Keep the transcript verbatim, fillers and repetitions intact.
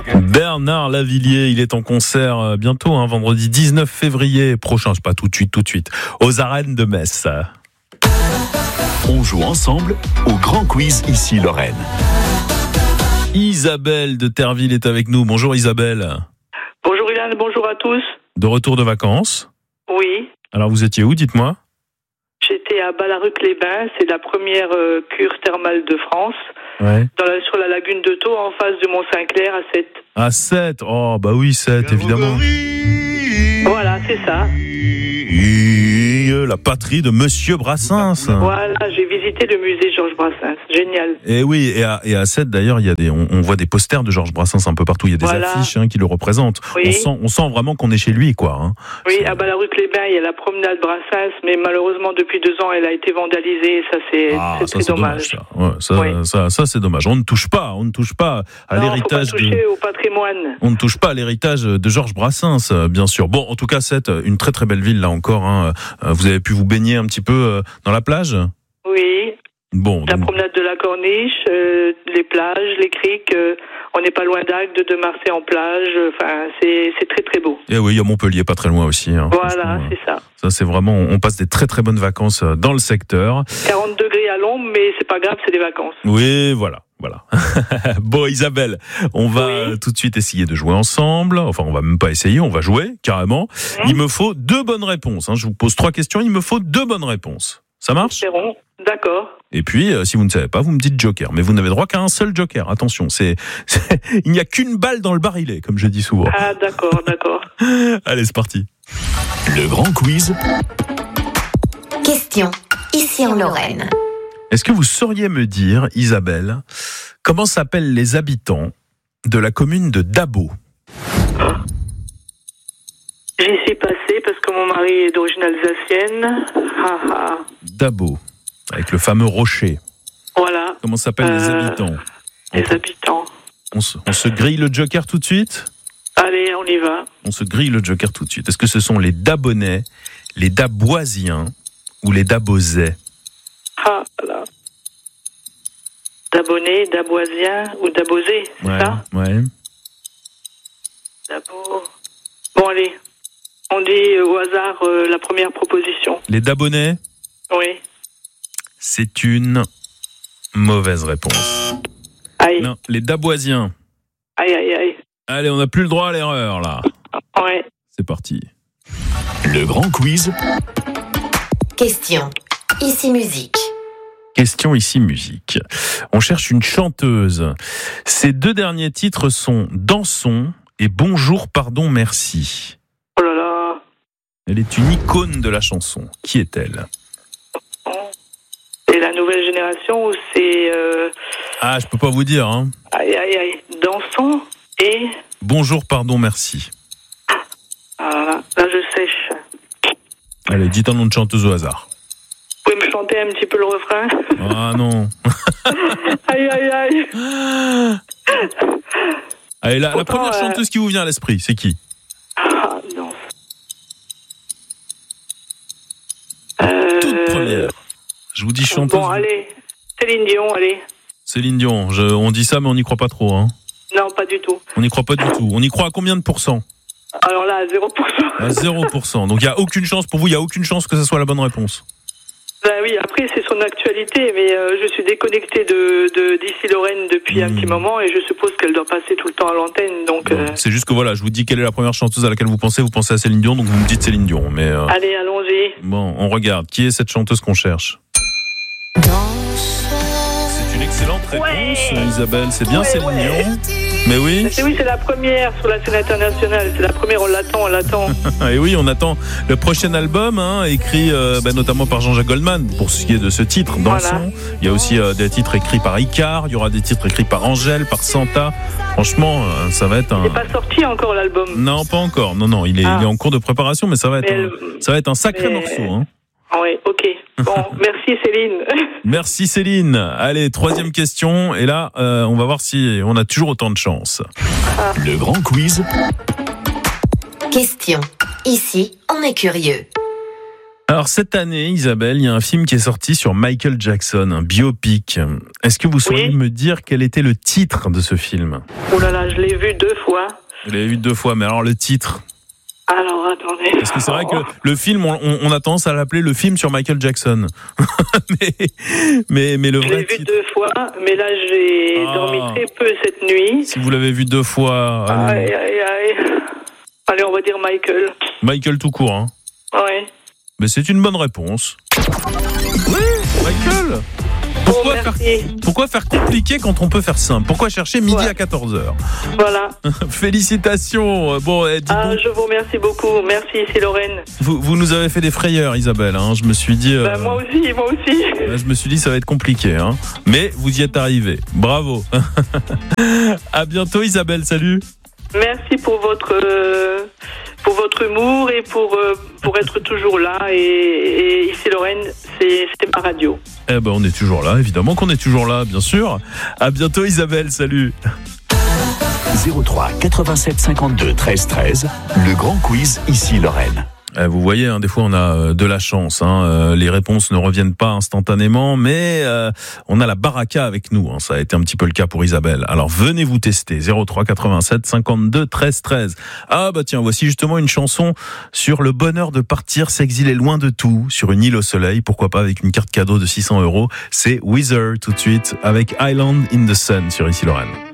Bernard Lavilliers, il est en concert bientôt, hein, vendredi dix-neuf février prochain, c'est pas tout de suite, tout de suite, aux arènes de Metz. On joue ensemble au grand quiz ici Lorraine. Isabelle de Terville est avec nous. Bonjour Isabelle. Bonjour Ilan, bonjour à tous. De retour de vacances? Oui. Alors vous étiez où, dites-moi? J'étais à Ballaruc-les-Bains, c'est la première euh, cure thermale de France. Ouais. Dans la, sur la lagune de Thau, en face de Mont-Saint-Clair, à Sète. À Sète? Oh bah oui, Sète, évidemment. Voilà, c'est ça. La patrie de Monsieur Brassens. Voilà, j'ai visité le musée Georges Brassens. Génial. Et oui, et à, et à Sète d'ailleurs, il y a des, on, on voit des posters de Georges Brassens un peu partout. Il y a des voilà. affiches hein, qui le représentent. Oui. On sent, on sent vraiment qu'on est chez lui, quoi. Hein. Oui, à Ballaruc-les-Bains, il y a la promenade Brassens, mais malheureusement depuis deux ans, elle a été vandalisée. Ça, c'est, ah, c'est ça, très c'est dommage. dommage ça. Ouais, ça, oui. ça, ça, c'est dommage. On ne touche pas, on ne touche pas à non, l'héritage. Faut pas toucher de... au patrimoine. On ne touche pas à l'héritage de Georges Brassens, bien sûr. Bon, en tout cas, Sète, une très très belle ville là encore. Hein. Vous avez pu vous baigner un petit peu dans la plage? Oui. Bon. La donc... promenade de la Corniche, euh, les plages, les criques. Euh, on n'est pas loin d'Agde, de Marseille en plage. Enfin, c'est c'est très très beau. Et oui, il y a Montpellier, pas très loin aussi. Hein, voilà, c'est ça. Ça, c'est vraiment. On passe des très très bonnes vacances dans le secteur. quarante degrés à l'ombre, mais c'est pas grave, c'est des vacances. Oui, voilà. Voilà. Bon, Isabelle, on va oui. tout de suite essayer de jouer ensemble. Enfin, on va même pas essayer, on va jouer carrément. Mmh. Il me faut deux bonnes réponses. Hein. Je vous pose trois questions, il me faut deux bonnes réponses. Ça marche ? Espérons. D'accord. Et puis, euh, si vous ne savez pas, vous me dites joker. Mais vous n'avez droit qu'à un seul joker. Attention, c'est, c'est... il n'y a qu'une balle dans le barillet, comme je dis souvent. Ah, d'accord, d'accord. Allez, c'est parti. Le grand quiz. Question, ici en Lorraine. Est-ce que vous sauriez me dire, Isabelle, comment s'appellent les habitants de la commune de Dabo ? J'y suis passée parce que mon mari est d'origine alsacienne. Ah, ah. Dabo, avec le fameux rocher. Voilà. Comment s'appellent euh, les habitants ? Les on, habitants. On se, on se grille le joker tout de suite ? Allez, on y va. On se grille le joker tout de suite. Est-ce que ce sont les Dabonnais, les Daboisiens ou les Dabosais ? Ah, là. Dabonnais, Daboisiens ou Dabosais, c'est ouais, ça ? Ouais. Dabo. Bon, allez. On dit au hasard euh, la première proposition. Les Dabonnais ? Oui. C'est une mauvaise réponse. Aïe. Non, les Daboisiens. Aïe, aïe, aïe. Allez, on n'a plus le droit à l'erreur, là. Ouais. C'est parti. Le grand quiz. Question. Ici musique. Question ici musique. On cherche une chanteuse. Ces deux derniers titres sont Dansons et Bonjour, pardon, merci. Oh là là. Elle est une icône de la chanson. Qui est-elle ? C'est la nouvelle génération ou c'est... Euh... Ah, je peux pas vous dire, hein. Aïe, aïe, aïe. Dansons et... Bonjour, pardon, merci. Ah là là, là je sèche. Allez, dites un nom de chanteuse au hasard. Vous pouvez me chanter un petit peu le refrain ? Ah non. Aïe, aïe, aïe. Allez, la, la première euh... chanteuse qui vous vient à l'esprit, c'est qui ? Ah non. Euh... Toute première. Je vous dis chanteuse. Bon, allez. Céline Dion, allez. Céline Dion. Je, on dit ça, mais on n'y croit pas trop, hein. Non, pas du tout. On n'y croit pas du tout. On y croit à combien de pourcents ? Alors là, à zéro pour cent. À zéro pour cent. Donc il n'y a aucune chance, pour vous, il n'y a aucune chance que ce soit la bonne réponse. Ben oui, après c'est son actualité, mais euh, je suis déconnectée de, de, d'ici Lorraine depuis mmh. un petit moment et je suppose qu'elle doit passer tout le temps à l'antenne. Donc, euh... C'est juste que voilà, je vous dis quelle est la première chanteuse à laquelle vous pensez, vous pensez à Céline Dion, donc vous me dites Céline Dion. Mais, euh... Allez, allons-y. Bon, on regarde. Qui est cette chanteuse qu'on cherche ? C'est une excellente réponse, ouais. Isabelle. C'est bien ouais, Céline ouais. Dion. Mais oui. C'est, oui, c'est la première sur la scène internationale. C'est la première, on l'attend, on l'attend. Et oui, on attend le prochain album, hein, écrit euh, bah, notamment par Jean-Jacques Goldman, pour ce qui est de ce titre, Dansons. Voilà. Il y a aussi euh, des titres écrits par Icare, il y aura des titres écrits par Angèle, par Santa. Franchement, euh, ça va être un... Il n'est pas sorti encore l'album. Non, pas encore. Non, non, il est, ah. il est en cours de préparation, mais ça va être, mais un, le... ça va être un sacré mais... morceau. Hein. Oui, ok. Bon, merci Céline. Merci Céline. Allez, troisième question. Et là, euh, on va voir si on a toujours autant de chance. Ah. Le grand quiz. Question. Ici, on est curieux. Alors cette année, Isabelle, il y a un film qui est sorti sur Michael Jackson, un biopic. Est-ce que vous sauriez Oui. me dire quel était le titre de ce film ? Oh là là, je l'ai vu deux fois. Vous l'avez vu deux fois, mais alors le titre ? Alors, attendez. Parce que c'est vrai que le film, on, on a tendance à l'appeler le film sur Michael Jackson. mais, mais, mais le Je l'ai vrai vu titre... deux fois, mais là, j'ai Ah. dormi très peu cette nuit. Si vous l'avez vu deux fois, allez. Aïe, aïe, aïe. Allez, on va dire Michael. Michael tout court, hein. Ouais. Mais c'est une bonne réponse. Oui, Michael. Pourquoi, Oh, faire, merci. pourquoi faire compliqué quand on peut faire simple ? Pourquoi chercher midi Ouais. à quatorze heures ? Voilà. Félicitations. Bon, eh, dis Ah, donc, je vous remercie beaucoup. Merci, c'est Lorraine. vous, vous nous avez fait des frayeurs, Isabelle. Hein. Je me suis dit, euh, Ben, moi aussi, moi aussi. je me suis dit, ça va être compliqué. Hein. Mais vous y êtes arrivé. Bravo. À bientôt, Isabelle. Salut. Merci pour votre euh, pour votre humour et pour euh, pour être toujours là. Et, et ici Lorraine, c'est c'est ma radio. Eh ben, on est toujours là. Évidemment qu'on est toujours là, bien sûr. À bientôt, Isabelle. Salut. zéro trois quatre-vingt-sept cinquante-deux treize treize, le grand quiz ici Lorraine. Eh, Vous voyez, hein, des fois on a euh, de la chance. Hein, euh, les réponses ne reviennent pas instantanément, mais euh, on a la baraka avec nous. Hein, ça a été un petit peu le cas pour Isabelle. Alors venez vous tester. zéro trois quatre-vingt-sept cinquante-deux treize treize. Ah bah tiens, voici justement une chanson sur le bonheur de partir, s'exiler loin de tout, sur une île au soleil. Pourquoi pas avec une carte cadeau de six cents euros. C'est Weezer tout de suite avec Island in the Sun sur Ici Lorraine.